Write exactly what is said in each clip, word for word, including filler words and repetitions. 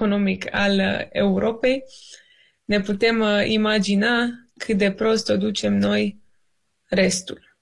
economic al uh, Europei, ne putem uh, imagina cât de prost o ducem noi restul.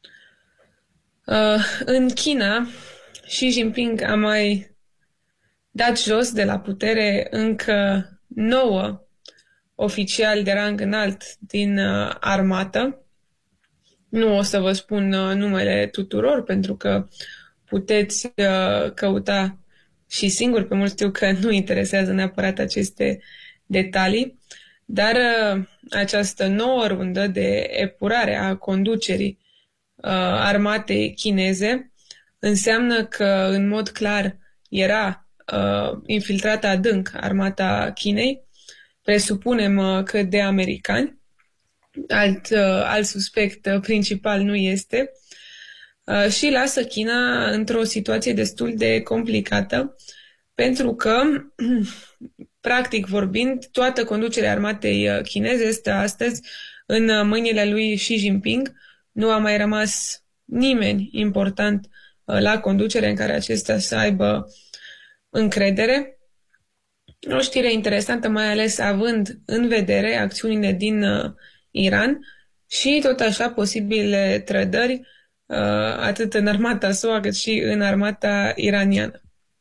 Uh, în China, Xi Jinping a mai dat jos de la putere încă nouă oficiali de rang înalt din uh, armată. Nu o să vă spun uh, numele tuturor, pentru că puteți uh, căuta și singur, pe mult știu că nu interesează neapărat aceste detalii, dar uh, această nouă rundă de epurare a conducerii uh, armatei chineze înseamnă că, în mod clar, era uh, infiltrată adânc armata Chinei, presupunem uh, că de americani. Alt, uh, alt suspect uh, principal nu este, uh, și lasă China într-o situație destul de complicată, pentru că, practic vorbind, toată conducerea armatei uh, chineze este astăzi în uh, mâinile lui Xi Jinping. Nu a mai rămas nimeni important uh, la conducere în care acesta să aibă încredere. O știre interesantă, mai ales având în vedere acțiunile din uh, Iran și tot așa posibile trădări uh, atât în armata S U A cât și în armata iraniană.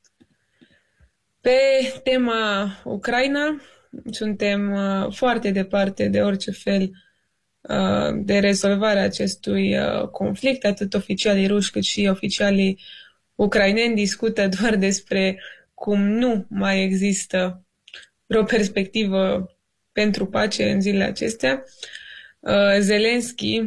Pe tema Ucraina, suntem uh, foarte departe de orice fel uh, de rezolvarea acestui uh, conflict. Atât oficialii ruși cât și oficialii ucraineni discută doar despre cum nu mai există vreo perspectivă pentru pace în zilele acestea. Zelensky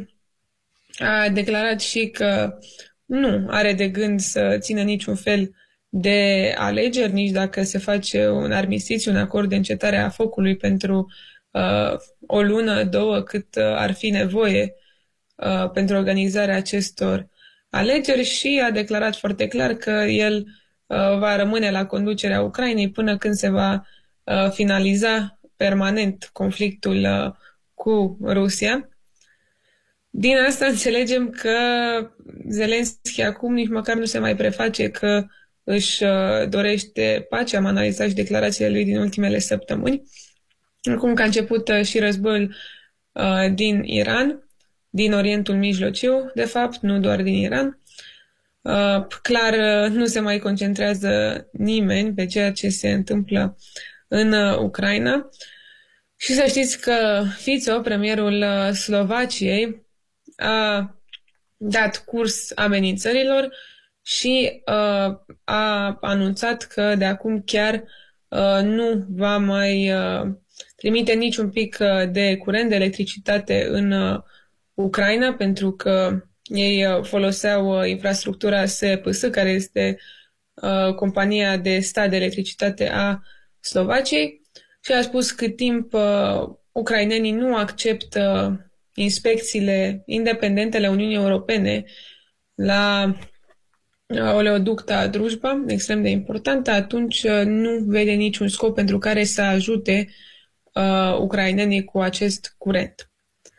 a declarat și că nu are de gând să țină niciun fel de alegeri, nici dacă se face un armistițiu, un acord de încetare a focului pentru uh, o lună, două, cât uh, ar fi nevoie uh, pentru organizarea acestor alegeri, și a declarat foarte clar că el uh, va rămâne la conducerea Ucrainei până când se va uh, finaliza permanent conflictul uh, cu Rusia. Din asta înțelegem că Zelensky acum nici măcar nu se mai preface că își uh, dorește pace. Am analizat și declarațiile lui din ultimele săptămâni. Acum că a început uh, și războiul uh, din Iran, din Orientul Mijlociu, de fapt, nu doar din Iran. Uh, clar, uh, nu se mai concentrează nimeni pe ceea ce se întâmplă în uh, Ucraina. Și să știți că Fico, premierul uh, Slovaciei, a dat curs amenințărilor și uh, a anunțat că de acum chiar uh, nu va mai uh, trimite niciun pic uh, de curent, de electricitate în uh, Ucraina, pentru că ei uh, foloseau uh, infrastructura S P S, care este uh, compania de stat de electricitate a Slovaciei, și a spus cât timp uh, ucrainenii nu acceptă inspecțiile independente ale Uniunii Europene la oleoducta Drujba, extrem de importantă, atunci nu vede niciun scop pentru care să ajute uh, ucrainenii cu acest curent.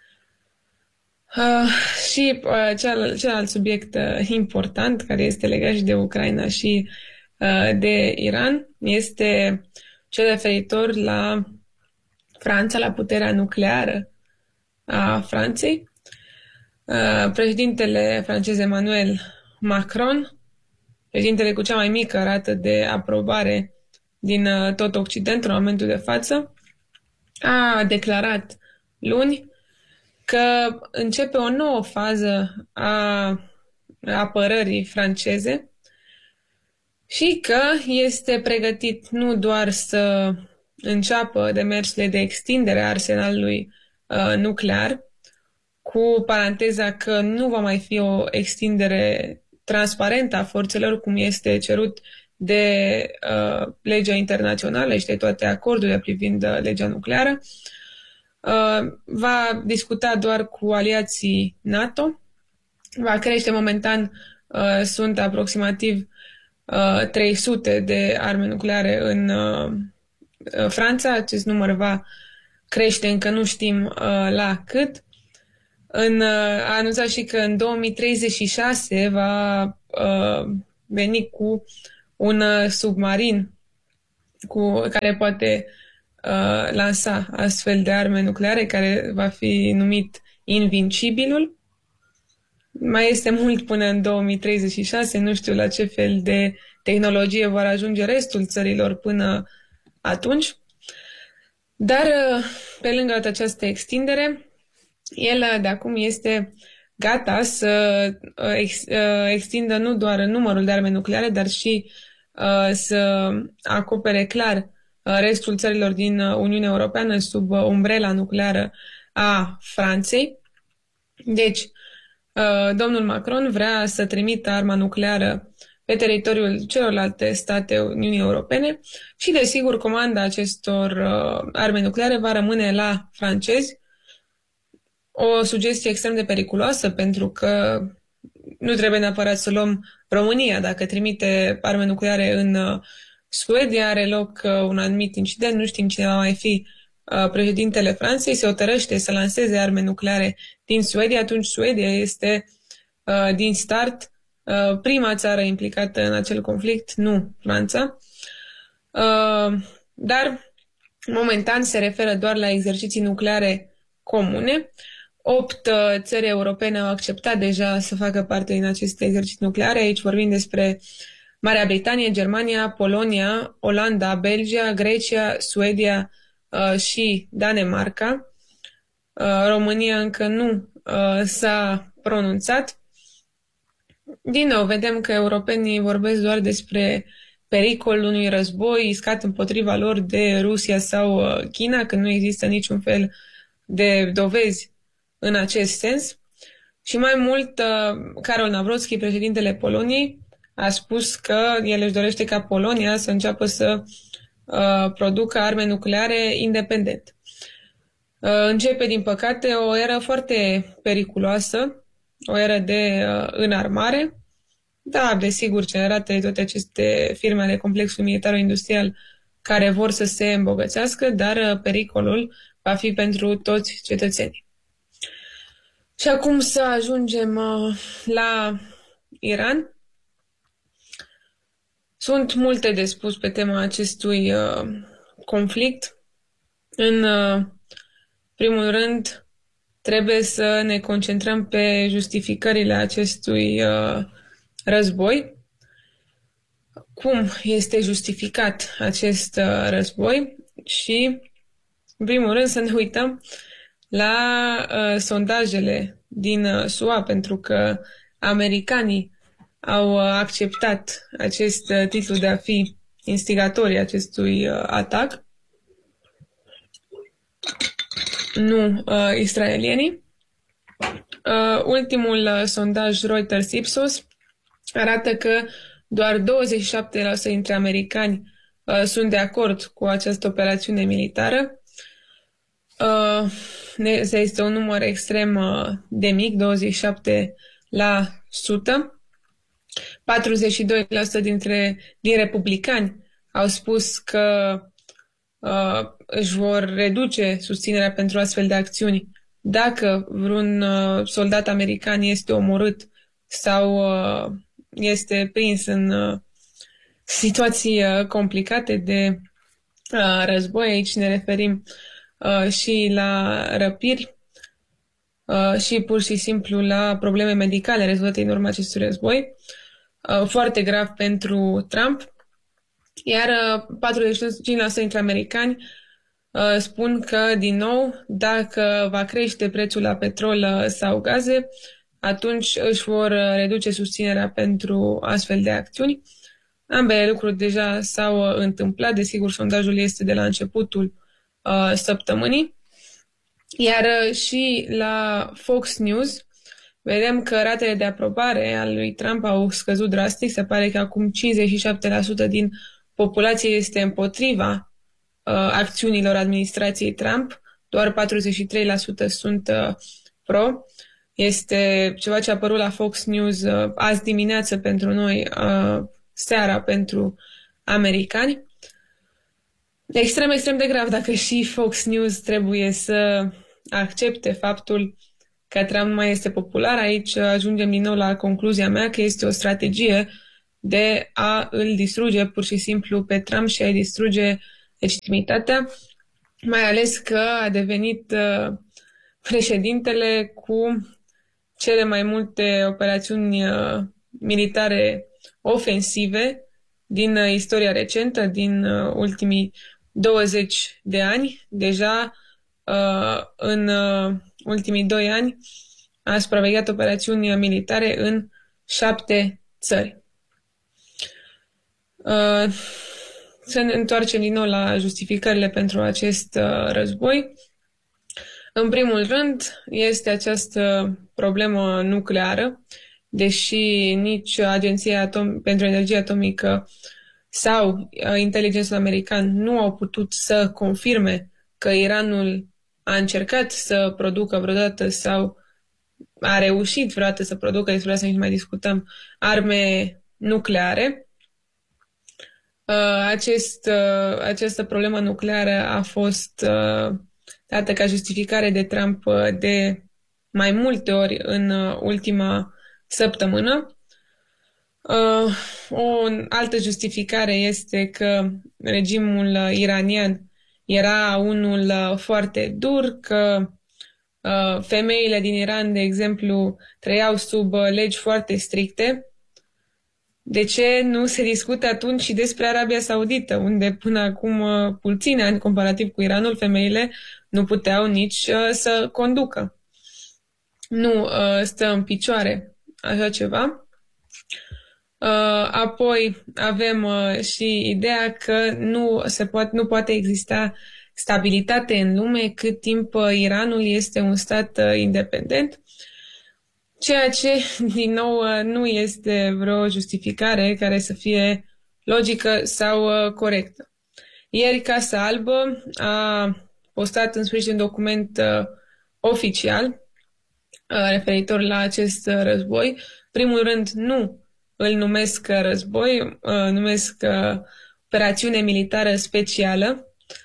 Uh, și uh, cealalt, celălalt subiect uh, important, care este legat și de Ucraina și uh, de Iran, este cel referitor la Franța, la puterea nucleară a Franței. Uh, președintele francez Emmanuel Macron, președintele cu cea mai mică rată de aprobare din uh, tot Occidentul în momentul de față, a declarat luni că începe o nouă fază a apărării franceze și că este pregătit nu doar să înceapă demersurile de extindere a arsenalului uh, nuclear, cu paranteza că nu va mai fi o extindere transparentă a forțelor, cum este cerut de uh, legea internațională și de toate acordurile privind uh, legea nucleară. Uh, va discuta doar cu aliații NATO, va crește momentan, uh, sunt aproximativ uh, trei sute de arme nucleare în uh, Franța. Acest număr va crește, încă nu știm uh, la cât. În, uh, a anunțat și că în două mii treizeci și șase va uh, veni cu un uh, submarin cu care poate uh, lansa astfel de arme nucleare, care va fi numit Invincibilul. Mai este mult până în două mii treizeci și șase, nu știu la ce fel de tehnologie vor ajunge restul țărilor până atunci. Dar, pe lângă această extindere, el de acum este gata să ex, extindă nu doar numărul de arme nucleare, dar și să acopere clar restul țărilor din Uniunea Europeană sub umbrela nucleară a Franței. Deci, domnul Macron vrea să trimită arma nucleară pe teritoriul celorlalte state Uniunii Europene și, desigur, comanda acestor uh, arme nucleare va rămâne la francezi. O sugestie extrem de periculoasă, pentru că nu trebuie neapărat să luăm România. Dacă trimite arme nucleare în uh, Suedia, are loc uh, un anumit incident, nu știm cine va mai fi uh, președintele Franței, se hotărăște să lanseze arme nucleare din Suedia, atunci Suedia este uh, din start prima țară implicată în acel conflict, nu Franța. Dar, momentan, se referă doar la exerciții nucleare comune. Opt țări europene au acceptat deja să facă parte din aceste exerciții nucleare. Aici vorbim despre Marea Britanie, Germania, Polonia, Olanda, Belgia, Grecia, Suedia și Danemarca. România încă nu s-a pronunțat. Din nou, vedem că europenii vorbesc doar despre pericolul unui război iscat împotriva lor de Rusia sau China, că nu există niciun fel de dovezi în acest sens. Și mai mult, Karol Nawrocki, președintele Poloniei, a spus că el își dorește ca Polonia să înceapă să uh, producă arme nucleare independent. Uh, începe, din păcate, o eră foarte periculoasă, o eră de uh, înarmare. Da, desigur, generate de toate aceste firme ale complexului militar-industrial care vor să se îmbogățească, dar uh, pericolul va fi pentru toți cetățenii. Și acum să ajungem uh, la Iran. Sunt multe de spus pe tema acestui uh, conflict. În uh, primul rând, trebuie să ne concentrăm pe justificările acestui uh, război. Cum este justificat acest uh, război? Și, în primul rând, să ne uităm la uh, sondajele din uh, S U A, pentru că americanii au uh, acceptat acest uh, titlu de a fi instigatorii acestui uh, atac, nu uh, israelienii. Uh, ultimul uh, sondaj Reuters-Ipsos arată că doar douăzeci și șapte la sută dintre americani uh, sunt de acord cu această operațiune militară. Uh, este un număr extrem uh, de mic, douăzeci și șapte la sută. patruzeci și doi la sută dintre, din republicani au spus că uh, își vor reduce susținerea pentru astfel de acțiuni dacă vreun uh, soldat american este omorât sau uh, este prins în uh, situații uh, complicate de uh, război. Aici ne referim uh, și la răpiri uh, și pur și simplu la probleme medicale rezultate în urma acestui război. Uh, foarte grav pentru Trump. Iar uh, patruzeci și cinci la sută dintre americani uh, spun că, din nou, dacă va crește prețul la petrol uh, sau gaze, atunci își vor uh, reduce susținerea pentru astfel de acțiuni. Ambele lucruri deja s-au uh, întâmplat. Desigur, sondajul este de la începutul uh, săptămânii. Iar uh, și la Fox News vedem că ratele de aprobare al lui Trump au scăzut drastic. Se pare că acum cincizeci și șapte la sută din populație este împotriva uh, acțiunilor administrației Trump. Doar patruzeci și trei la sută sunt uh, pro. Este ceva ce a apărut la Fox News uh, azi dimineață pentru noi, uh, seara pentru americani. Extrem, extrem de grav dacă și Fox News trebuie să accepte faptul că Trump nu mai este popular. Aici ajungem din nou la concluzia mea că este o strategie de a îl distruge pur și simplu pe Trump și a-i distruge legitimitatea, mai ales că a devenit uh, președintele cu cele mai multe operațiuni uh, militare ofensive din uh, istoria recentă, din uh, ultimii douăzeci de ani. Deja uh, în uh, ultimii doi ani a supravegheat operațiuni militare în șapte țări. Uh, să ne întoarcem din nou la justificările pentru acest uh, război. În primul rând, este această problemă nucleară, deși nici Agenția Atom- pentru Energie Atomică sau uh, inteligențul american nu au putut să confirme că Iranul a încercat să producă vreodată sau a reușit vreodată să producă, despre asta nici mai discutăm, arme nucleare. Uh, acest, uh, această problemă nucleară a fost uh, dată ca justificare de Trump uh, de mai multe ori în uh, ultima săptămână. Uh, o altă justificare este că regimul uh, iranian era unul uh, foarte dur, că uh, femeile din Iran, de exemplu, trăiau sub uh, legi foarte stricte. De ce nu se discută atunci și despre Arabia Saudită, unde până acum uh, puțini ani, comparativ cu Iranul, femeile nu puteau nici uh, să conducă. Nu uh, stă în picioare așa ceva. Uh, apoi avem uh, și ideea că nu, se poate, nu poate exista stabilitate în lume cât timp uh, Iranul este un stat uh, independent, ceea ce, din nou, uh, nu este vreo justificare care să fie logică sau uh, corectă. Ieri Casa Albă a postat în sfârșit un document uh, oficial uh, referitor la acest uh, război. Primul rând, nu îl numesc război, uh, numesc uh, operațiune militară specială.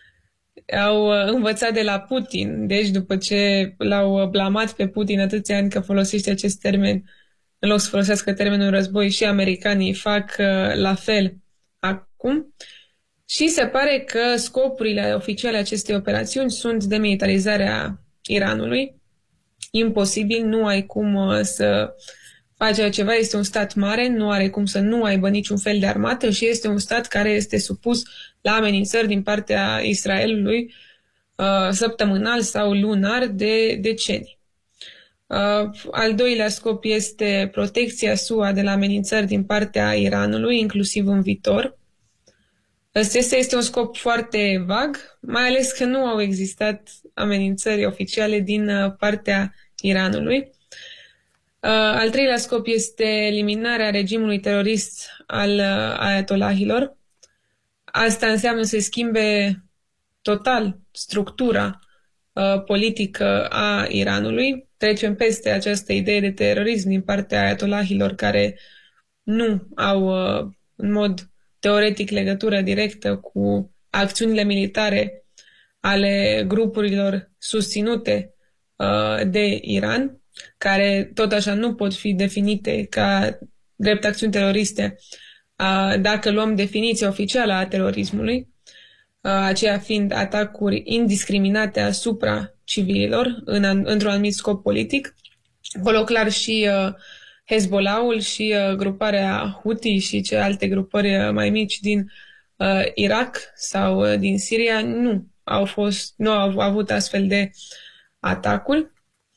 Au uh, învățat de la Putin, deci după ce l-au blamat pe Putin atâția ani că folosește acest termen, în loc să folosească termenul război, și americanii fac uh, la fel acum. Și se pare că scopurile oficiale acestei operațiuni sunt demilitarizarea Iranului. Imposibil, nu ai cum uh, să face ceva, este un stat mare, nu are cum să nu aibă niciun fel de armată și este un stat care este supus la amenințări din partea Israelului uh, săptămânal sau lunar de decenii. Uh, al doilea scop este protecția S U A de la amenințări din partea Iranului, inclusiv în viitor. Acesta este un scop foarte vag, mai ales că nu au existat amenințări oficiale din uh, partea Iranului. Uh, al treilea scop este eliminarea regimului terorist al uh, ayatollahilor. Asta înseamnă să se schimbe total structura uh, politică a Iranului. Trecem peste această idee de terorism din partea ayatollahilor care nu au uh, în mod teoretic legătură directă cu acțiunile militare ale grupurilor susținute uh, de Iran, care tot așa nu pot fi definite ca drept acțiuni teroriste uh, dacă luăm definiția oficială a terorismului, uh, aceea fiind atacuri indiscriminate asupra civililor în, într-un anumit scop politic. Acolo clar și uh, Hezbollahul și uh, gruparea Houthi și celelalte grupări uh, mai mici din uh, Irak sau uh, din Siria nu au fost, nu au avut astfel de atacuri.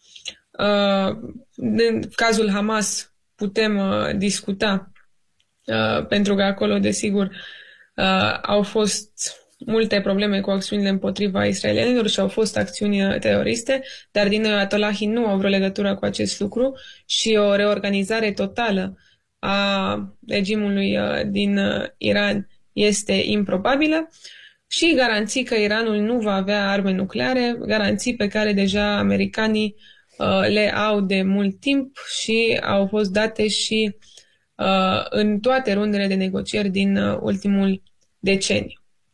Uh, în cazul Hamas putem uh, discuta, uh, pentru că acolo, desigur, uh, au fost multe probleme cu acțiunile împotriva israelienilor și au fost acțiuni teroriste, dar din nou ayatollahii nu au vreo legătură cu acest lucru și o reorganizare totală a regimului uh, din uh, Iran este improbabilă și garanții că Iranul nu va avea arme nucleare, garanții pe care deja americanii uh, le au de mult timp și au fost date și uh, în toate rundele de negocieri din uh, ultimul deceniu.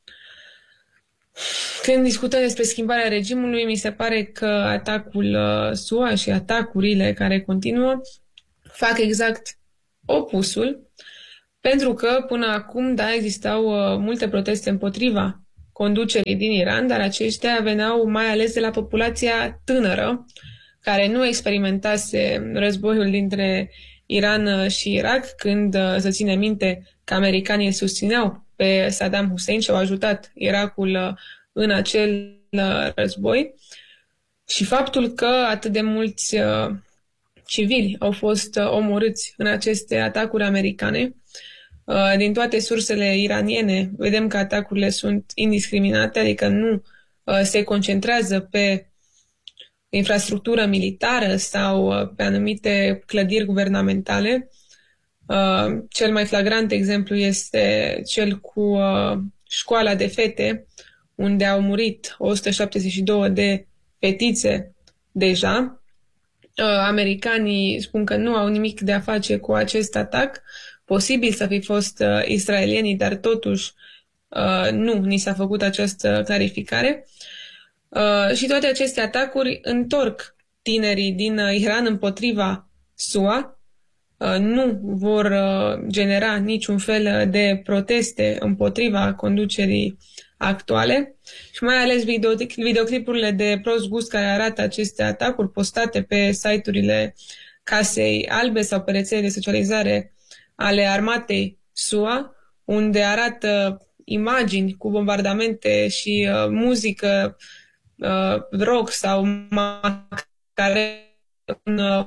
Când discutăm despre schimbarea regimului, mi se pare că atacul uh, S U A și atacurile care continuă fac exact opusul, Pentru că până acum, da, existau uh, multe proteste împotriva conducerii din Iran, dar aceștia veneau mai ales de la populația tânără, care nu experimentase războiul dintre Iran și Irak, când, uh, să ține minte, că americanii îl susțineau pe Saddam Hussein și au ajutat Irakul uh, în acel uh, război. Și faptul că atât de mulți uh, civili au fost uh, omorâți în aceste atacuri americane. Uh, din toate sursele iraniene vedem că atacurile sunt indiscriminate, adică nu uh, se concentrează pe infrastructură militară sau uh, pe anumite clădiri guvernamentale. Uh, cel mai flagrant exemplu este cel cu uh, școala de fete, unde au murit o sută șaptezeci și două de fetițe deja. Uh, americanii spun că nu au nimic de a face cu acest atac. Posibil să fi fost uh, israelienii, dar totuși uh, nu ni s-a făcut această clarificare. Uh, și toate aceste atacuri întorc tinerii din uh, Iran împotriva S U A. Uh, nu vor uh, genera niciun fel de proteste împotriva conducerii actuale și mai ales videoclipurile de prost gust care arată aceste atacuri postate pe site-urile Casei Albe sau pe rețele de socializare ale armatei S U A, unde arată imagini cu bombardamente și uh, muzică uh, rock sau care un uh,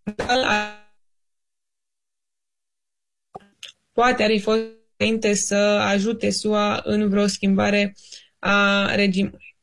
poate ar fi fost înainte să ajute S U A în vreo schimbare a regimului.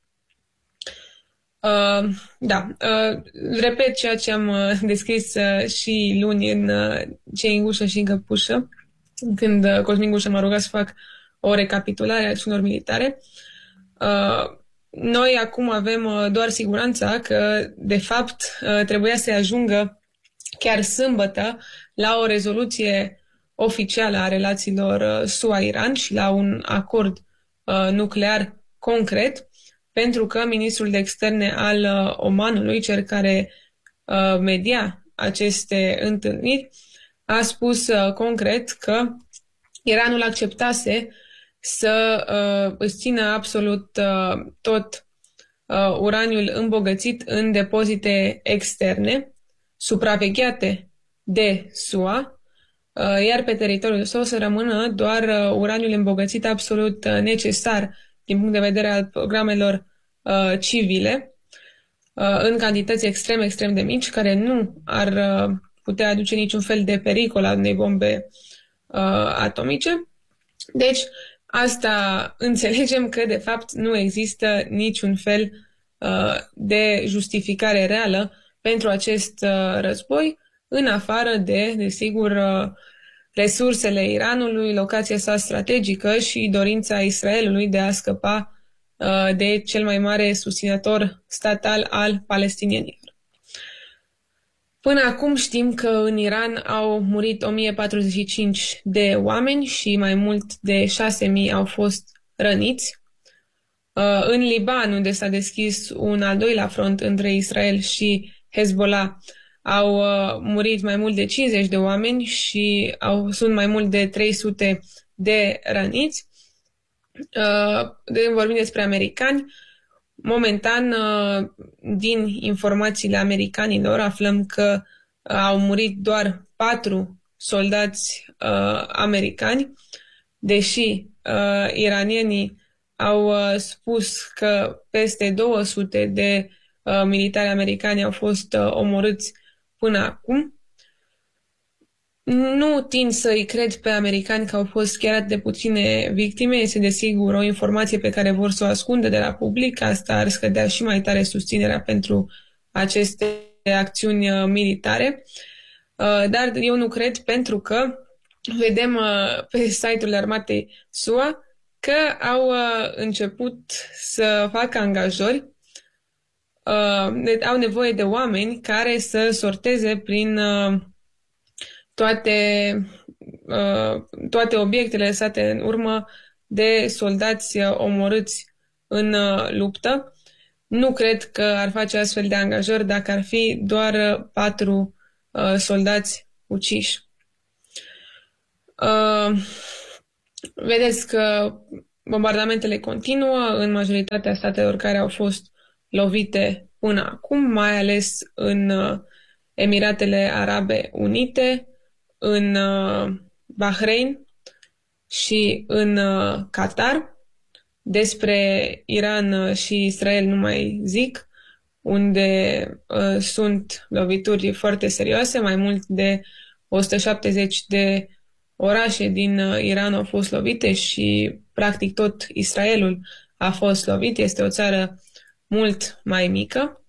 Uh, da, uh, repet ceea ce am uh, descris uh, și luni în uh, Cei în gușă și în căpușă, când uh, Cosmin Gușă m-a rugat să fac o recapitulare a acțiunilor militare. Uh, noi acum avem uh, doar siguranța că, de fapt, uh, trebuia să ajungă chiar sâmbătă la o rezoluție oficială a relațiilor uh, S U A-Iran și la un acord uh, nuclear concret, pentru că ministrul de externe al uh, Omanului, cel care uh, media aceste întâlniri, a spus uh, concret că Iranul acceptase să uh, își țină absolut uh, tot uh, uraniul îmbogățit în depozite externe, supravegheate de S U A, uh, iar pe teritoriul său să rămână doar uh, uraniul îmbogățit absolut uh, necesar din punct de vedere al programelor uh, civile, uh, în cantități extrem, extrem de mici, care nu ar uh, putea aduce niciun fel de pericol al unei bombe uh, atomice. Deci, asta înțelegem că, de fapt, nu există niciun fel uh, de justificare reală pentru acest uh, război, în afară de, desigur, uh, resursele Iranului, locația sa strategică și dorința Israelului de a scăpa uh, de cel mai mare susținător statal al palestinienilor. Până acum știm că în Iran au murit o mie patruzeci și cinci de oameni și mai mult de șase mii au fost răniți. Uh, în Liban, unde s-a deschis un al doilea front între Israel și Hezbollah, au uh, murit mai mult de cincizeci de oameni și au, sunt mai mult de trei sute de răniți. Uh, de, vorbim despre americani. Momentan, uh, din informațiile americanilor, aflăm că uh, au murit doar patru soldați uh, americani, deși uh, iranienii au uh, spus că peste două sute de uh, militari americani au fost uh, omorâți până acum. Nu tind să-i cred pe americani că au fost chiar atât de puține victime. Este desigur o informație pe care vor să o ascundă de la public. Asta ar scădea și mai tare susținerea pentru aceste acțiuni uh, militare. Uh, dar eu nu cred, pentru că vedem uh, pe site-urile armatei S U A că au uh, început să facă angajări. Uh, au nevoie de oameni care să sorteze prin uh, toate, uh, toate obiectele lăsate în urmă de soldați uh, omorâți în uh, luptă. Nu cred că ar face astfel de angajări dacă ar fi doar uh, patru uh, soldați uciși. Uh, vedeți că bombardamentele continuă în majoritatea statelor care au fost lovite până acum, mai ales în uh, Emiratele Arabe Unite, în uh, Bahrain și în uh, Qatar. Despre Iran uh, și Israel nu mai zic, unde uh, sunt lovituri foarte serioase. Mai mult de o sută șaptezeci de orașe din uh, Iran au fost lovite și practic tot Israelul a fost lovit. Este o țară mult mai mică.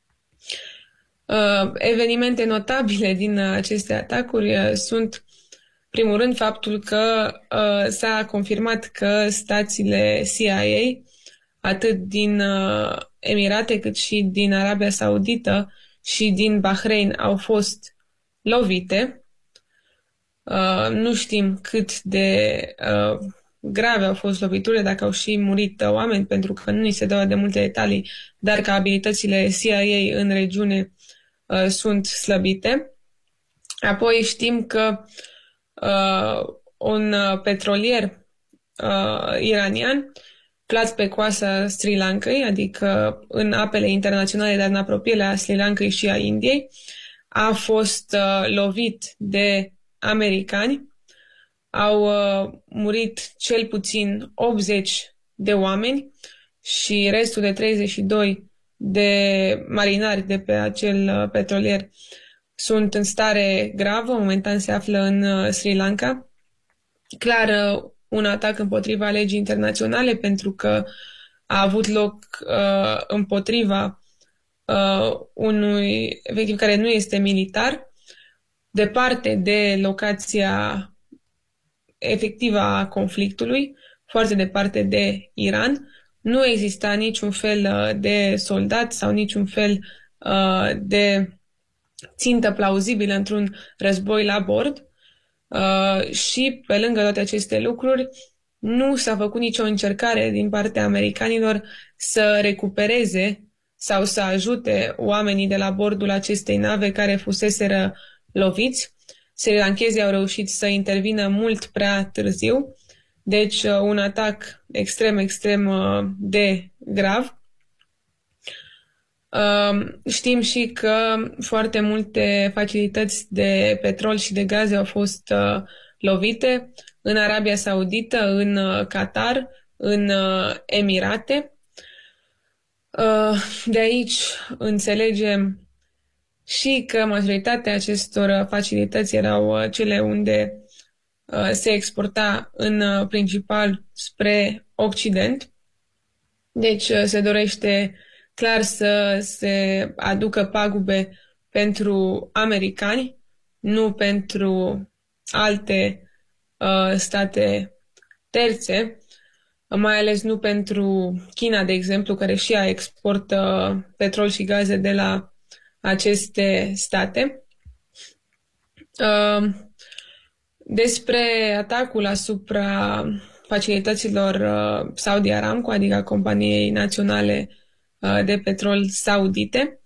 Uh, evenimente notabile din uh, aceste atacuri uh, sunt, primul rând, faptul că uh, s-a confirmat că stațiile C I A, atât din uh, Emirate cât și din Arabia Saudită și din Bahrain, au fost lovite. Uh, nu știm cât de uh, grave au fost loviturile, dacă au și murit uh, oameni, pentru că nu ni se dă de multe detalii, dar că abilitățile C I A în regiune uh, sunt slăbite. Apoi știm că uh, un uh, petrolier uh, iranian plat pe coasta Sri Lankai, adică în apele internaționale, dar în apropierea Sri Lankai și a Indiei, a fost uh, lovit de americani. Au uh, murit cel puțin optzeci de oameni și restul de treizeci și doi de marinari de pe acel uh, petrolier sunt în stare gravă, momentan se află în uh, Sri Lanka. Clar, uh, un atac împotriva legii internaționale, pentru că a avut loc uh, împotriva uh, unui, efectiv, care nu este militar, departe de locația efectivă a conflictului, foarte departe de Iran. Nu exista niciun fel uh, de soldat sau niciun fel uh, de țintă plauzibilă într-un război la bord. Uh, și pe lângă toate aceste lucruri, nu s-a făcut nicio încercare din partea americanilor să recupereze sau să ajute oamenii de la bordul acestei nave care fuseseră loviți. Sri Lankezii au reușit să intervină mult prea târziu, deci uh, un atac extrem, extrem uh, de grav. Uh, știm și că foarte multe facilități de petrol și de gaze au fost uh, lovite în Arabia Saudită, în uh, Qatar, în uh, Emirate. Uh, de aici înțelegem și că majoritatea acestor facilități erau uh, cele unde uh, se exporta în uh, principal spre Occident. Deci uh, se dorește clar să se aducă pagube pentru americani, nu pentru alte uh, state terțe, mai ales nu pentru China, de exemplu, care și ea exportă petrol și gaze de la aceste state. Uh, despre atacul asupra facilităților uh, Saudi Aramco, adică companiei naționale de petrol saudite,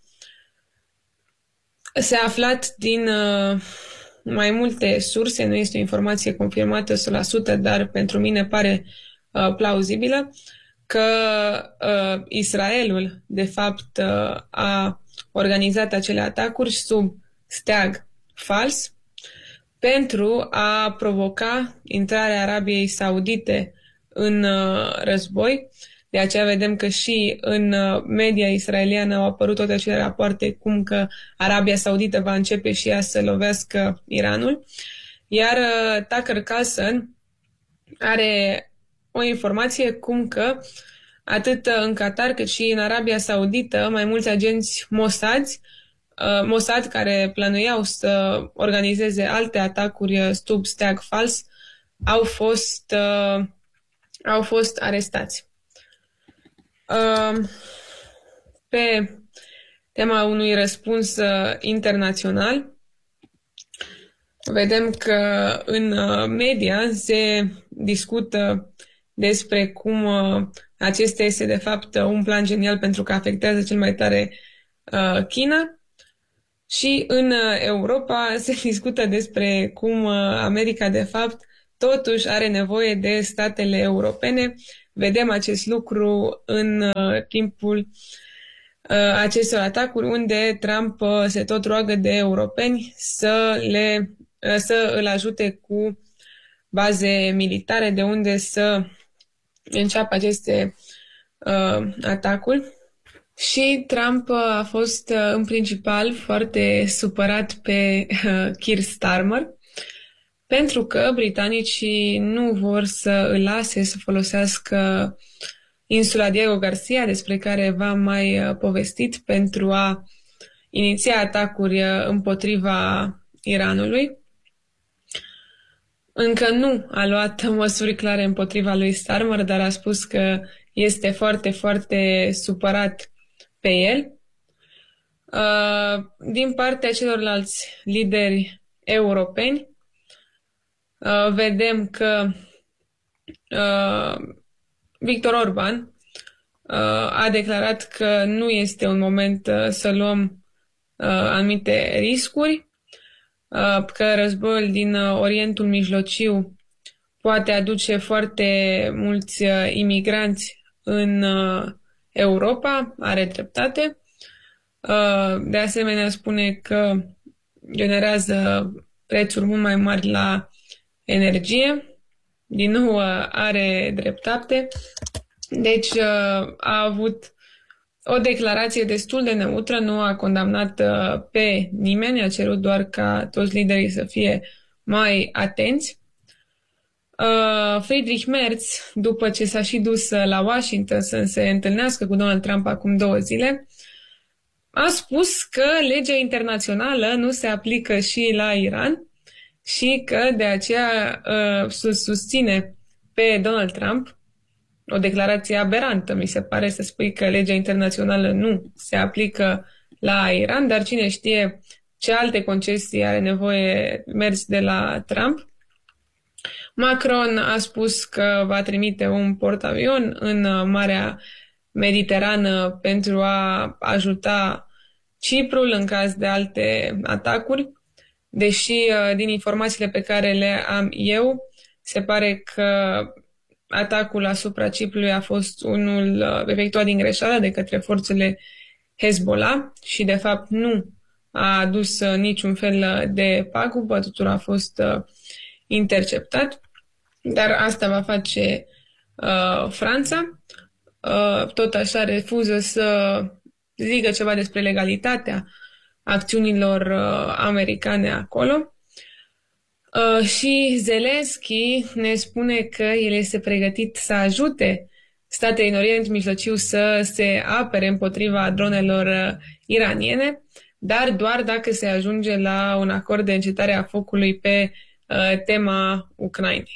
s-a aflat din uh, mai multe surse, nu este o informație confirmată o sută la sută, dar pentru mine pare uh, plauzibilă, că uh, Israelul, de fapt, uh, a organizat acele atacuri sub steag fals pentru a provoca intrarea Arabiei Saudite în uh, război. De aceea vedem că și în media israeliană au apărut toate acele rapoarte cum că Arabia Saudită va începe și ea să lovească Iranul. Iar Tucker Carlson are o informație cum că atât în Qatar cât și în Arabia Saudită mai mulți agenți Mossad, Mossad care planuiau să organizeze alte atacuri sub steag fals au fost, au fost arestați. Pe tema unui răspuns internațional, vedem că în media se discută despre cum acesta este de fapt un plan genial pentru că afectează cel mai tare China, și în Europa se discută despre cum America de fapt totuși are nevoie de statele europene. Vedem acest lucru în uh, timpul uh, acestor atacuri, unde Trump uh, se tot roagă de europeni să, le, uh, să îl ajute cu baze militare, de unde să înceapă aceste uh, atacuri. Și Trump a fost uh, în principal foarte supărat pe uh, Keir Starmer, pentru că britanicii nu vor să îl lase să folosească insula Diego Garcia, despre care v-am mai uh, povestit, pentru a iniția atacuri uh, împotriva Iranului. Încă nu a luat măsuri clare împotriva lui Starmer, dar a spus că este foarte, foarte supărat pe el. Uh, din partea celorlalți lideri europeni, uh, vedem că uh, Viktor Orban uh, a declarat că nu este un moment uh, să luăm uh, anumite riscuri, uh, că războiul din uh, Orientul Mijlociu poate aduce foarte mulți uh, imigranți în uh, Europa, are dreptate. Uh, de asemenea, spune că generează prețuri mult mai mari la energie. Din nou, uh, are dreptate. Deci, uh, a avut o declarație destul de neutră, nu a condamnat uh, pe nimeni, a cerut doar ca toți liderii să fie mai atenți. Uh, Friedrich Merz, după ce s-a și dus la Washington să se întâlnească cu Donald Trump acum două zile, a spus că legea internațională nu se aplică și la Iran și că de aceea uh, susține pe Donald Trump. O declarație aberantă, mi se pare, să spui că legea internațională nu se aplică la Iran, dar cine știe ce alte concesii are nevoie Merz de la Trump. Macron a spus că va trimite un portavion în Marea Mediterană pentru a ajuta Ciprul în caz de alte atacuri, deși din informațiile pe care le am eu, se pare că atacul asupra Ciprului a fost unul efectuat din greșeală de către forțele Hezbollah și de fapt nu a adus niciun fel de pagubă, totul a fost interceptat. Dar asta va face uh, Franța. Uh, tot așa refuză să zică ceva despre legalitatea acțiunilor uh, americane acolo. Uh, și Zelensky ne spune că el este pregătit să ajute statele din Orient Mijlociu să se apere împotriva dronelor uh, iraniene, dar doar dacă se ajunge la un acord de încetare a focului pe uh, tema Ucrainei.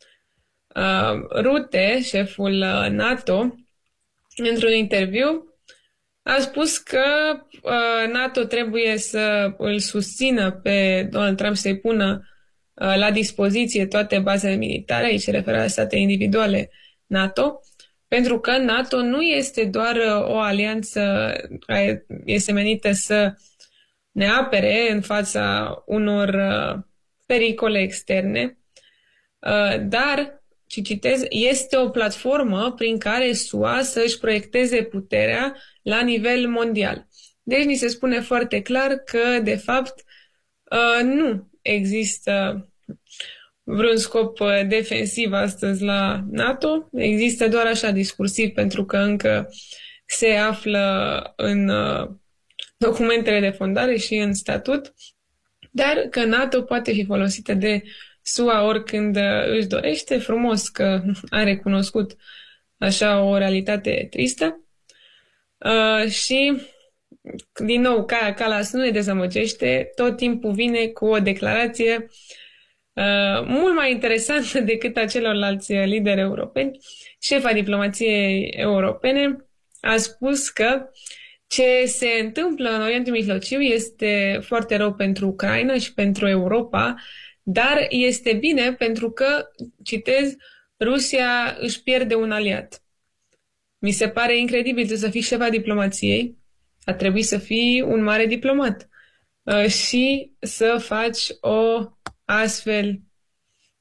Uh, Rutte, șeful uh, NATO, într-un interviu, a spus că uh, NATO trebuie să îl susțină pe Donald Trump, să-i pună uh, la dispoziție toate bazele militare, aici se referă la state individuale NATO, pentru că NATO nu este doar uh, o alianță care este menită să ne apere în fața unor uh, pericole externe, uh, dar și citez, este o platformă prin care S U A să își proiecteze puterea la nivel mondial. Deci ni se spune foarte clar că, de fapt, nu există vreun scop defensiv astăzi la NATO, există doar așa discursiv, pentru că încă se află în documentele de fondare și în statut, dar că NATO poate fi folosită de S U A oricând își dorește. Frumos că a recunoscut așa o realitate tristă. Uh, și, din nou, Kaja Kallas nu ne dezamăgește, tot timpul vine cu o declarație uh, mult mai interesantă decât a celorlalți lideri europeni. Șefa diplomației europene a spus că ce se întâmplă în Orientul Mijlociu este foarte rău pentru Ucraina și pentru Europa, dar este bine pentru că, citez, Rusia își pierde un aliat. Mi se pare incredibil să fii șefa diplomației, ar trebui să fii un mare diplomat uh, și să faci o astfel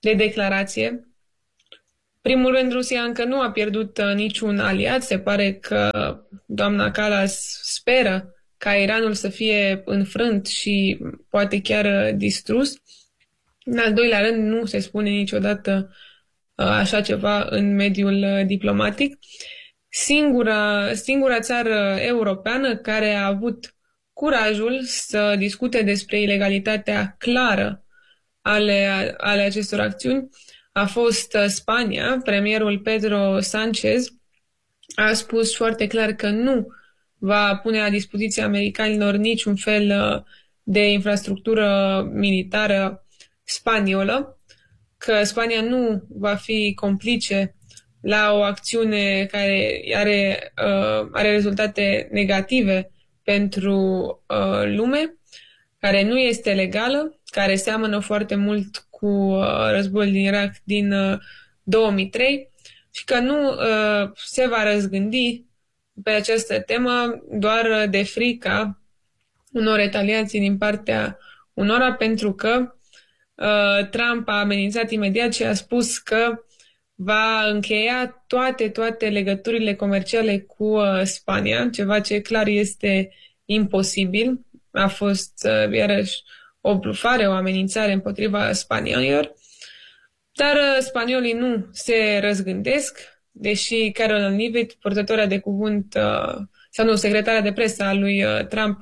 de declarație. Primul rând, Rusia încă nu a pierdut uh, niciun aliat. Se pare că doamna Kallas speră ca Iranul să fie înfrânt și poate chiar uh, distrus. În al doilea rând, nu se spune niciodată uh, așa ceva în mediul uh, diplomatic. Singura, singura țară europeană care a avut curajul să discute despre ilegalitatea clară ale, ale acestor acțiuni a fost Spania. Premierul Pedro Sánchez a spus foarte clar că nu va pune la dispoziția americanilor niciun fel de infrastructură militară spaniolă, că Spania nu va fi complice la o acțiune care are, uh, are rezultate negative pentru uh, lume, care nu este legală, care seamănă foarte mult cu uh, războiul din Irak din uh, două mii trei și că nu uh, se va răzgândi pe această temă doar de frica unor retaliații din partea unora, pentru că uh, Trump a amenințat imediat și a spus că va încheia toate, toate legăturile comerciale cu uh, Spania, ceva ce clar este imposibil. A fost, uh, iarăși, o blufare, o amenințare împotriva spaniolilor. Dar uh, spaniolii nu se răzgândesc, deși Carolyn Leavitt, purtătoarea de cuvânt, uh, sau nu, secretarea de presă a lui uh, Trump,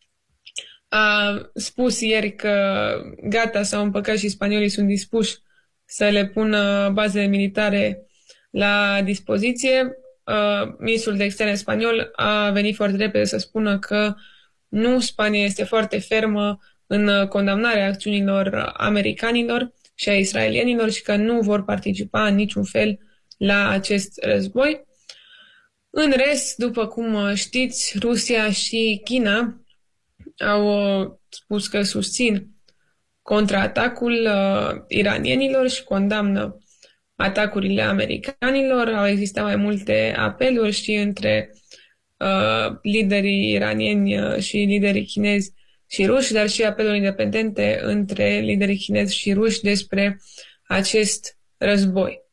a spus ieri că gata, s-au împăcat și spaniolii sunt dispuși să le pună bazele militare la dispoziție. Uh, ministrul de externe spaniol a venit foarte repede să spună că nu, Spania este foarte fermă în condamnarea acțiunilor americanilor și a israelienilor și că nu vor participa în niciun fel la acest război. În rest, după cum știți, Rusia și China au spus că susțin contraatacul uh, iranienilor și condamnă atacurile americanilor. Au existat mai multe apeluri și între uh, liderii iranieni uh, și liderii chinezi și ruși, dar și apeluri independente între liderii chinezi și ruși despre acest război.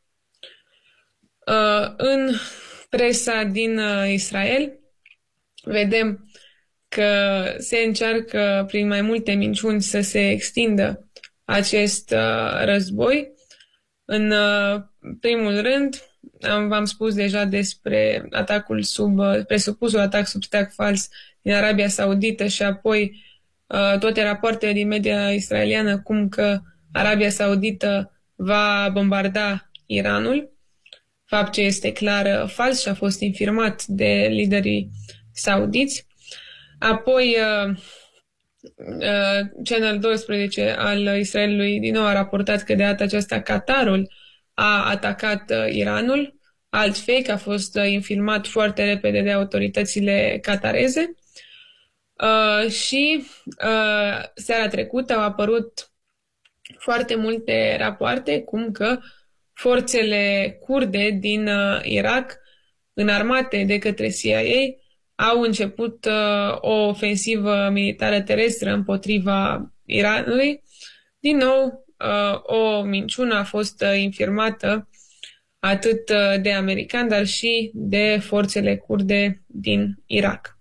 Uh, în presa din uh, Israel vedem că se încearcă prin mai multe minciuni să se extindă acest uh, război. În uh, primul rând, am, v-am spus deja despre atacul sub, uh, presupusul atac sub steag fals din Arabia Saudită și apoi uh, toate rapoartele din media israeliană cum că Arabia Saudită va bombarda Iranul, fapt ce este clar uh, fals și a fost infirmat de liderii saudiți. Apoi, uh, uh, Channel doisprezece al Israelului din nou a raportat că de data aceasta Qatarul a atacat uh, Iranul. Alt fake a fost uh, infilmat foarte repede de autoritățile qatareze. Uh, și uh, seara trecută au apărut foarte multe rapoarte cum că forțele kurde din uh, Irak, înarmate de către C I A, au început uh, o ofensivă militară terestră împotriva Iranului. Din nou, uh, o minciună a fost uh, infirmată atât uh, de americani, dar și de forțele kurde din Irak.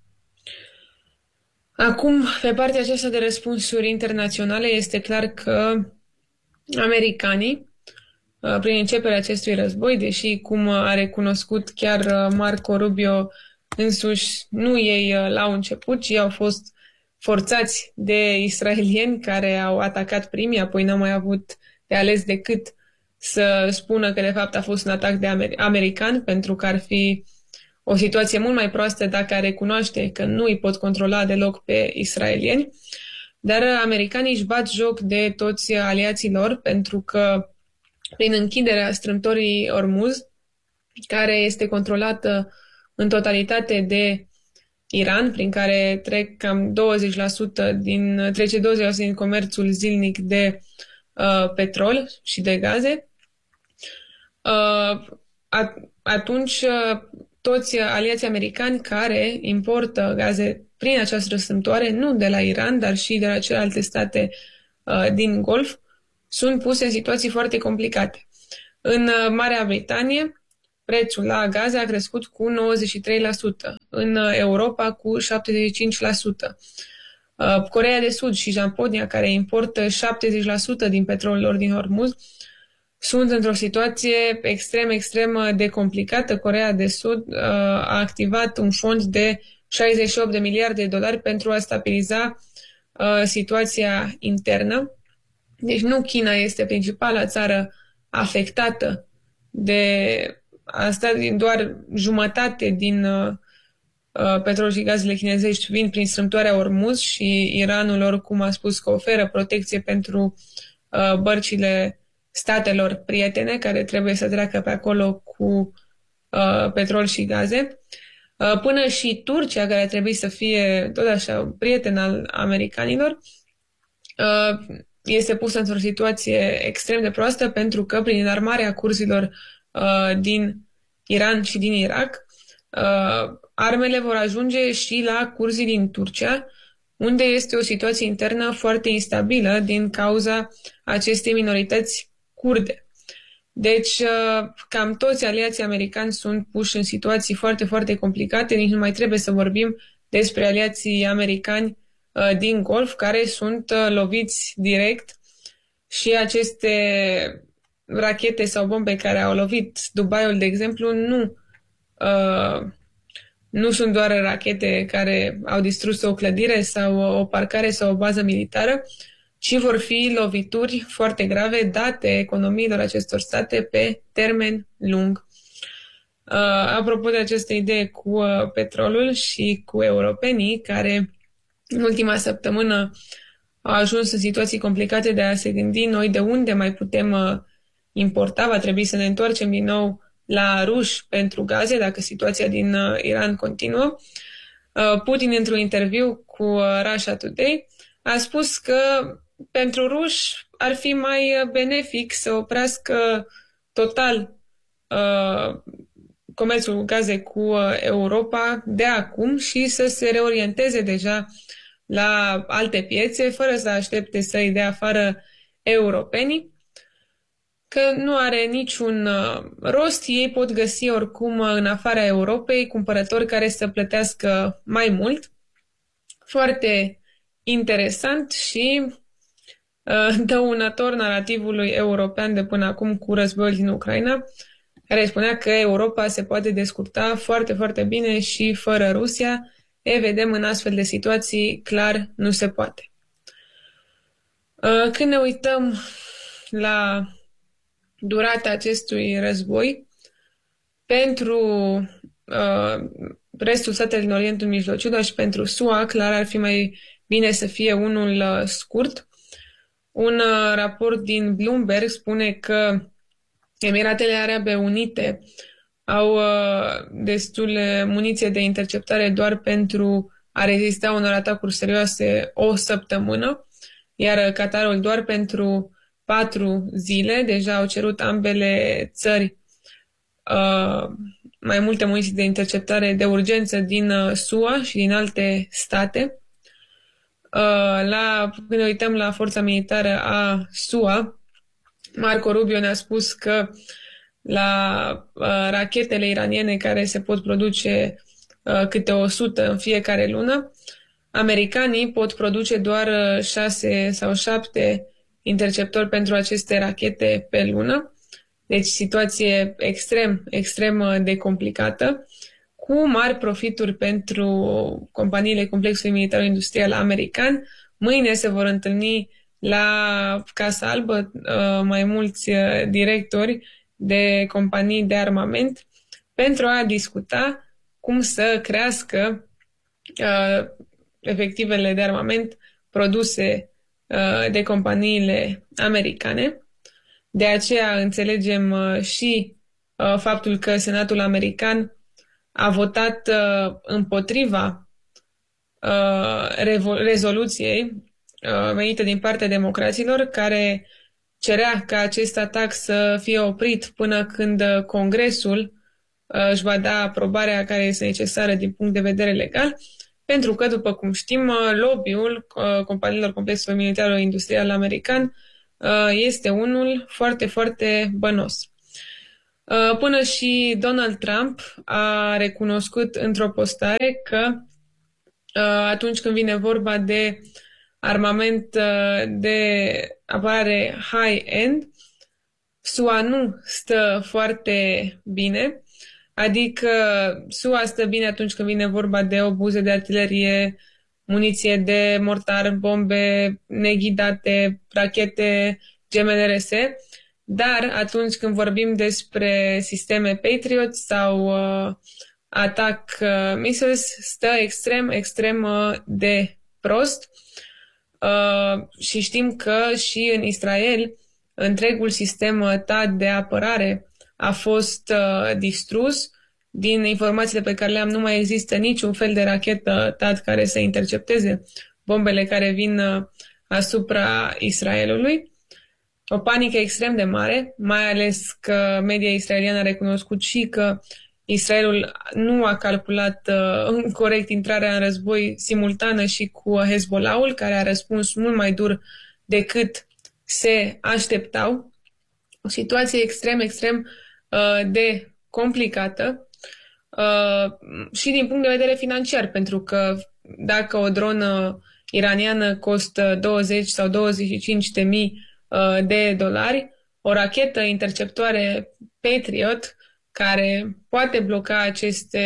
Acum, pe partea aceasta de răspunsuri internaționale, este clar că americanii, uh, prin începerea acestui război, deși, cum a recunoscut chiar uh, Marco Rubio însuși, nu ei l-au început, ci au fost forțați de israelieni care au atacat primii, apoi n-au mai avut de ales decât să spună că de fapt a fost un atac de amer- american, pentru că ar fi o situație mult mai proastă dacă ar recunoaște că nu îi pot controla deloc pe israelieni. Dar americanii își bat joc de toți aliații lor, pentru că prin închiderea strâmtorii Ormuz, care este controlată în totalitate de Iran, prin care trec cam douăzeci la sută din, trece douăzeci la sută din comerțul zilnic de uh, petrol și de gaze, uh, at, atunci uh, toți aliații americani care importă gaze prin această strâmtoare, nu de la Iran, dar și de la celelalte state uh, din Golf, sunt puse în situații foarte complicate. În Marea Britanie, prețul la gaze a crescut cu nouăzeci și trei la sută, în Europa cu șaptezeci și cinci la sută. Coreea de Sud și Japonia, care importă șaptezeci la sută din petrolul lor din Hormuz, sunt într-o situație extrem, extrem de complicată. Coreea de Sud uh, a activat un fond de șaizeci și opt de miliarde de dolari pentru a stabiliza uh, situația internă. Deci nu China este principala țară afectată de asta, doar jumătate din uh, petrol și gazele chinezești vin prin strâmtoarea Hormuz și Iranul, oricum a spus că oferă protecție pentru uh, bărcile statelor prietene care trebuie să treacă pe acolo cu uh, petrol și gaze. Uh, până și Turcia, care ar trebui să fie tot așa un prieten al americanilor, uh, este pusă într-o situație extrem de proastă pentru că prin înarmarea curzilor uh, din Iran și din Irak, uh, armele vor ajunge și la curzii din Turcia, unde este o situație internă foarte instabilă din cauza acestei minorități kurde. Deci, cam toți aliații americani sunt puși în situații foarte, foarte complicate. Nici nu mai trebuie să vorbim despre aliații americani din Golf, care sunt loviți direct și aceste rachete sau bombe care au lovit Dubaiul, de exemplu, nu, nu sunt doar rachete care au distrus o clădire sau o parcare sau o bază militară, ci vor fi lovituri foarte grave date economiilor acestor state pe termen lung. Uh, apropo de această idee cu uh, petrolul și cu europenii, care în ultima săptămână au ajuns în situații complicate de a se gândi noi de unde mai putem uh, importa, va trebui să ne întoarcem din nou la ruși pentru gaze, dacă situația din uh, Iran continuă. Uh, Putin, într-un interviu cu uh, Russia Today, a spus că pentru ruși ar fi mai benefic să oprească total uh, comerțul cu gaze cu Europa de acum și să se reorienteze deja la alte piețe, fără să aștepte să îi dea afară europenii, că nu are niciun uh, rost. Ei pot găsi oricum în afara Europei cumpărători care să plătească mai mult. Foarte interesant și uh, dăunător narativului european de până acum cu războiul din Ucraina, care spunea că Europa se poate descurta foarte, foarte bine și fără Rusia. E, vedem, în astfel de situații, clar, nu se poate. Uh, când ne uităm la durata acestui război, pentru uh, restul statelor din Orientul Mijlociu, dar și pentru S U A, clar ar fi mai bine să fie unul uh, scurt. Un uh, raport din Bloomberg spune că Emiratele Arabe Unite au uh, destule muniție de interceptare doar pentru a rezista unor atacuri serioase o săptămână, iar Qatarul doar pentru patru zile. Deja au cerut ambele țări uh, mai multe muniții de interceptare de urgență din uh, S U A și din alte state. Uh, la, când ne uităm la forța militară a S U A, Marco Rubio ne-a spus că la uh, rachetele iraniene care se pot produce uh, câte o sută în fiecare lună, americanii pot produce doar uh, șase sau șapte interceptori pentru aceste rachete pe lună. Deci situație extrem, extrem de complicată, cu mari profituri pentru companiile complexului militar-industrial american. Mâine se vor întâlni la Casa Albă uh, mai mulți uh, directori de companii de armament pentru a discuta cum să crească uh, efectivele de armament produse uh, de companiile americane. De aceea înțelegem uh, și uh, faptul că Senatul american a votat uh, împotriva uh, rezoluției uh, venită din partea democraților, care cerea ca acest atac să fie oprit până când Congresul uh, își va da aprobarea care este necesară din punct de vedere legal, pentru că, după cum știm, uh, lobby-ul uh, companiilor complexului militar-industrial american uh, este unul foarte, foarte bănos. Uh, Până și Donald Trump a recunoscut într-o postare că uh, atunci când vine vorba de armament uh, de apărare high-end, S U A nu stă foarte bine, adică S U A stă bine atunci când vine vorba de obuze de artilerie, muniție de mortar, bombe neghidate, rachete G M L R S, dar atunci când vorbim despre sisteme Patriot sau uh, atac uh, missiles, stă extrem, extrem uh, de prost. Uh, și știm că și în Israel întregul sistem uh, T A D de apărare a fost uh, distrus. Din informațiile pe care le-am, nu mai există niciun fel de rachetă T A D care să intercepteze bombele care vin uh, asupra Israelului. O panică extrem de mare, mai ales că media israeliană a recunoscut și că Israelul nu a calculat uh, corect intrarea în război simultană și cu Hezbollahul, care a răspuns mult mai dur decât se așteptau. O situație extrem, extrem uh, de complicată uh, și din punct de vedere financiar, pentru că dacă o dronă iraniană costă douăzeci sau douăzeci și cinci de mii uh, de dolari, o rachetă interceptoare Patriot care poate bloca aceste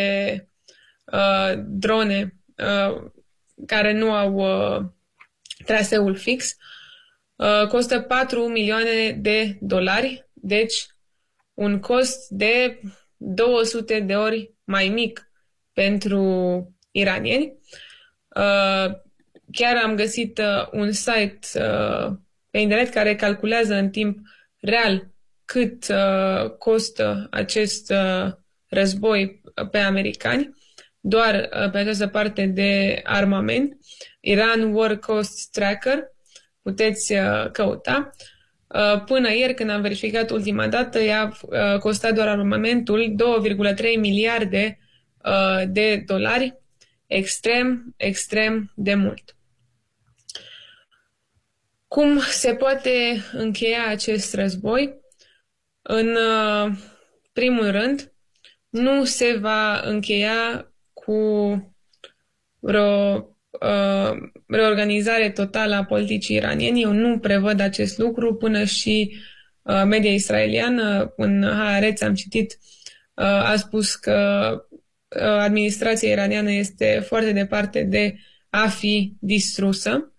uh, drone uh, care nu au uh, traseul fix, uh, costă patru milioane de dolari, deci un cost de două sute de ori mai mic pentru iranieni. Uh, chiar am găsit uh, un site uh, pe internet care calculează în timp real cât uh, costă acest uh, război pe americani, doar uh, pe această parte de armament. Iran War Cost Tracker, puteți uh, căuta. Uh, până ieri, când am verificat ultima dată, i-a uh, costat doar armamentul două virgulă trei miliarde uh, de dolari, extrem, extrem de mult. Cum se poate încheia acest război? În primul rând, nu se va încheia cu vreo uh, reorganizare totală a politicii iraniene. Eu nu prevăd acest lucru, până și uh, media israeliană, în Haaretz am citit, uh, a spus că uh, administrația iraniană este foarte departe de a fi distrusă.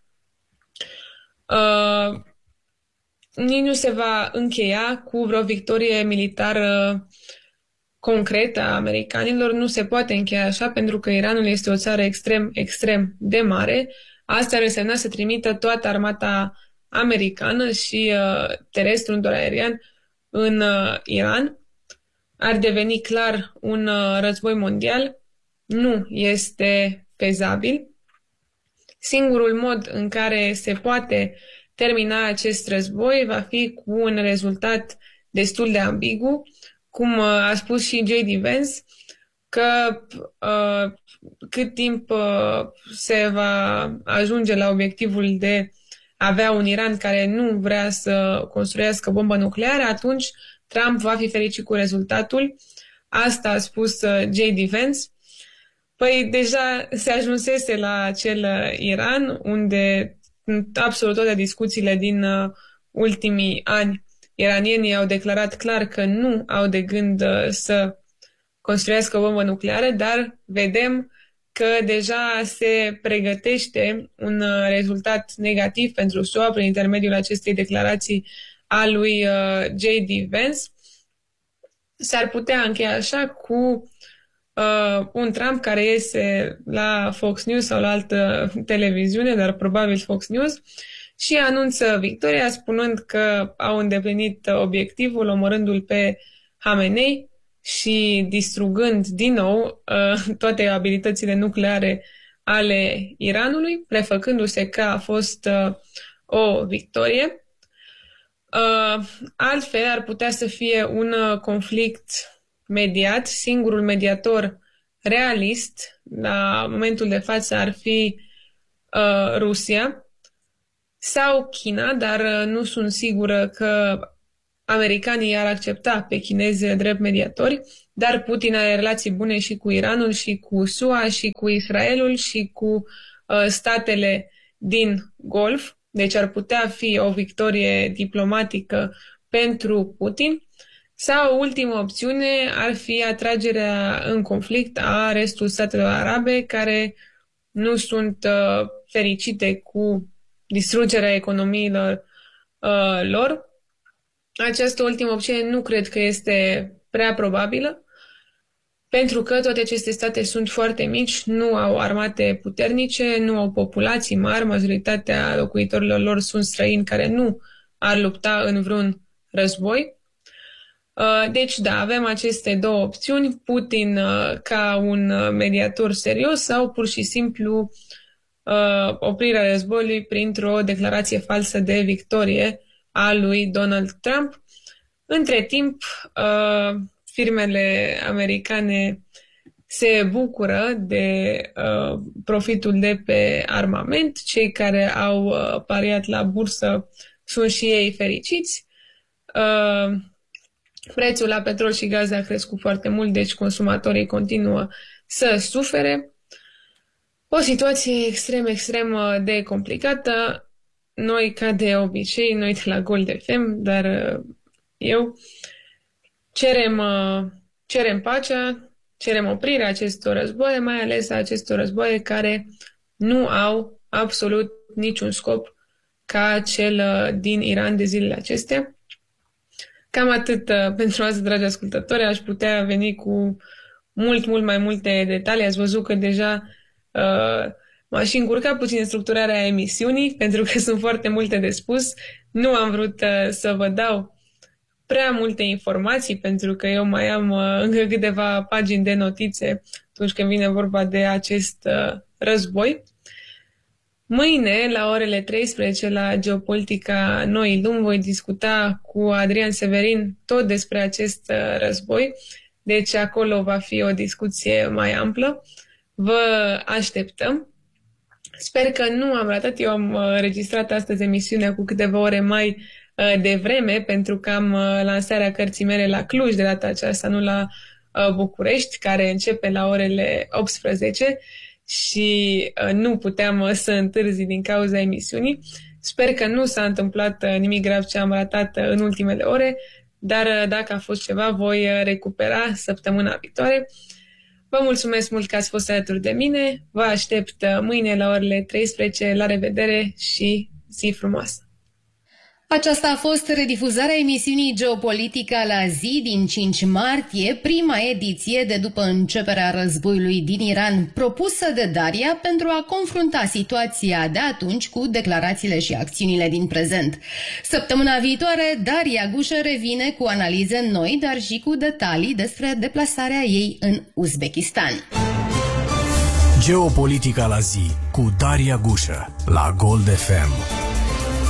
Uh, nici nu se va încheia cu vreo victorie militară concretă a americanilor. Nu se poate încheia așa, pentru că Iranul este o țară extrem, extrem de mare. Asta ar însemna să trimită toată armata americană și uh, terestru, doar aerian, în uh, Iran. Ar deveni clar un uh, război mondial. Nu este fezabil. Singurul mod în care se poate termina acest război va fi cu un rezultat destul de ambigu, cum a spus și J D Vance, că uh, cât timp uh, se va ajunge la obiectivul de a avea un Iran care nu vrea să construiască bombă nucleară, atunci Trump va fi fericit cu rezultatul. Asta a spus uh, J D Vance. Păi deja se ajunsese la acel uh, Iran, unde absolut toate discuțiile din uh, ultimii ani, iranienii au declarat clar că nu au de gând uh, să construiască o bombă nucleară, dar vedem că deja se pregătește un uh, rezultat negativ pentru S U A prin intermediul acestei declarații a lui uh, J D Vance. S-ar putea încheia așa cu uh, un Trump care iese la Fox News sau la altă televiziune, dar probabil Fox News, și anunță victoria spunând că au îndeplinit obiectivul, omorându-l pe Khamenei și distrugând din nou uh, toate abilitățile nucleare ale Iranului, prefăcându-se că a fost uh, o victorie. Uh, altfel ar putea să fie un uh, conflict mediat. Singurul mediator realist la momentul de față ar fi uh, Rusia. sau China, dar nu sunt sigură că americanii ar accepta pe chinezi drept mediatori, dar Putin are relații bune și cu Iranul, și cu S U A, și cu Israelul, și cu uh, statele din Golf, deci ar putea fi o victorie diplomatică pentru Putin. Sau ultima opțiune ar fi atragerea în conflict a restul statelor arabe care nu sunt uh, fericite cu distrugerea economiilor uh, lor. Această ultimă opțiune nu cred că este prea probabilă, pentru că toate aceste state sunt foarte mici, nu au armate puternice, nu au populații mari, majoritatea locuitorilor lor sunt străini care nu ar lupta în vreun război. Deci, da, avem aceste două opțiuni, Putin ca un mediator serios sau pur și simplu oprirea războiului printr-o declarație falsă de victorie a lui Donald Trump. Între timp, firmele americane se bucură de profitul de pe armament, cei care au pariat la bursă sunt și ei fericiți. Prețul la petrol și gaze a crescut foarte mult, deci consumatorii continuă să sufere. O situație extrem, extrem de complicată. Noi, ca de obicei, noi de la Gold F M, dar eu, cerem, cerem pacea, cerem oprirea acestor războaie, mai ales a acestor războaie care nu au absolut niciun scop ca cel din Iran de zilele acestea. Cam atât uh, pentru azi, dragi ascultători. Aș putea veni cu mult, mult mai multe detalii. Ați văzut că deja uh, m-aș și încurca puțin în structurarea emisiunii, pentru că sunt foarte multe de spus. Nu am vrut uh, să vă dau prea multe informații, pentru că eu mai am uh, încă câteva pagini de notițe atunci când vine vorba de acest uh, război. Mâine, la orele treisprezece, la Geopolitica Noii Lumi, voi discuta cu Adrian Severin tot despre acest război, deci acolo va fi o discuție mai amplă. Vă așteptăm. Sper că nu am ratat. Eu am înregistrat astăzi emisiunea cu câteva ore mai devreme, pentru că am lansarea cărții mele la Cluj de data aceasta, nu la București, care începe la orele optsprezece. Și nu puteam să întârzi din cauza emisiunii. Sper că nu s-a întâmplat nimic grav ce am ratat în ultimele ore, dar dacă a fost ceva, voi recupera săptămâna viitoare. Vă mulțumesc mult că ați fost alături de mine. Vă aștept mâine la orele treisprezece. La revedere și zi frumoasă! Aceasta a fost redifuzarea emisiunii Geopolitica la zi din cinci martie, prima ediție de după începerea războiului din Iran, propusă de Daria pentru a confrunta situația de atunci cu declarațiile și acțiunile din prezent. Săptămâna viitoare, Daria Gușă revine cu analize noi, dar și cu detalii despre deplasarea ei în Uzbekistan. Geopolitica la zi cu Daria Gușă la Gold F M.